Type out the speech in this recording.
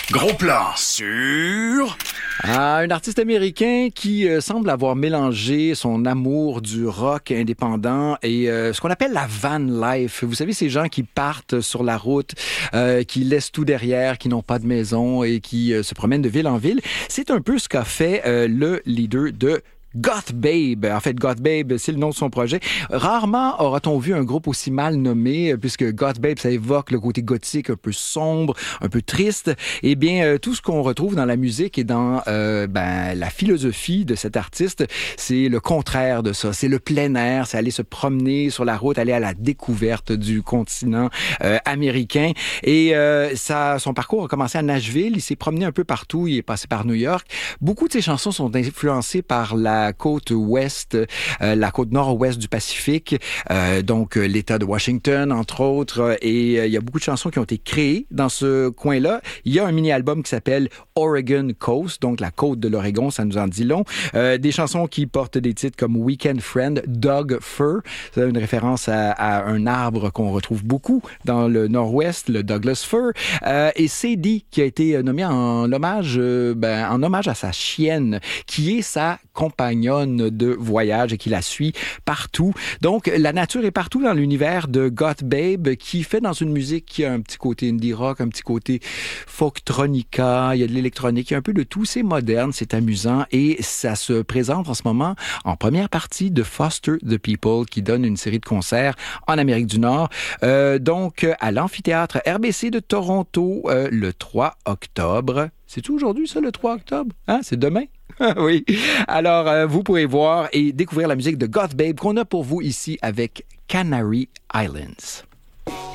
Gros plan sur... Un artiste américain qui semble avoir mélangé son amour du rock indépendant et ce qu'on appelle la van life. Vous savez, ces gens qui partent sur la route, qui laissent tout derrière, qui n'ont pas de maison et qui se promènent de ville en ville. C'est un peu ce qu'a fait le leader de Goth Babe. En fait, Goth Babe, c'est le nom de son projet. Rarement aura-t-on vu un groupe aussi mal nommé, puisque Goth Babe, ça évoque le côté gothique un peu sombre, un peu triste. Eh bien, tout ce qu'on retrouve dans la musique et dans la philosophie de cet artiste, c'est le contraire de ça. C'est le plein air, c'est aller se promener sur la route, aller à la découverte du continent américain. Et son parcours a commencé à Nashville. Il s'est promené un peu partout. Il est passé par New York. Beaucoup de ses chansons sont influencées par la côte ouest, la côte nord-ouest du Pacifique, donc l'État de Washington, entre autres, et il y a beaucoup de chansons qui ont été créées dans ce coin-là. Il y a un mini-album qui s'appelle Oregon Coast, donc la côte de l'Oregon, ça nous en dit long. Des chansons qui portent des titres comme Weekend Friend, Dog Fir, c'est une référence à un arbre qu'on retrouve beaucoup dans le nord-ouest, le Douglas Fir, et Sadie, qui a été nommé en hommage à sa chienne, qui est sa compagnonne de voyage et qui la suit partout. Donc, la nature est partout dans l'univers de Goth Babe, qui fait dans une musique qui a un petit côté indie rock, un petit côté folktronica, il y a de l'électronique, il y a un peu de tout. C'est moderne, c'est amusant et ça se présente en ce moment en première partie de Foster the People, qui donne une série de concerts en Amérique du Nord. Donc, à l'amphithéâtre RBC de Toronto, le 3 octobre. C'est-tu aujourd'hui, ça, le 3 octobre? Hein? C'est demain? Oui. Alors, vous pourrez voir et découvrir la musique de Goth Babe qu'on a pour vous ici avec Canary Islands.